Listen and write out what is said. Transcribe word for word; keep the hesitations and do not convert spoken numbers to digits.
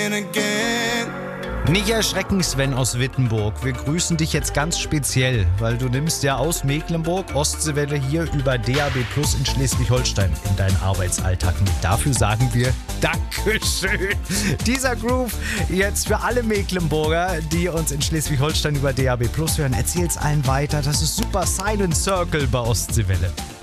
Nicht erschrecken, Sven aus Wittenburg. Wir grüßen dich jetzt ganz speziell, weil du nimmst ja aus Mecklenburg Ostseewelle hier über D A B Plus in Schleswig-Holstein in deinen Arbeitsalltag. Und dafür sagen wir Dankeschön. Dieser Groove jetzt für alle Mecklenburger, die uns in Schleswig-Holstein über D A B Plus hören. Erzähl's allen weiter. Das ist super Silent Circle bei Ostseewelle.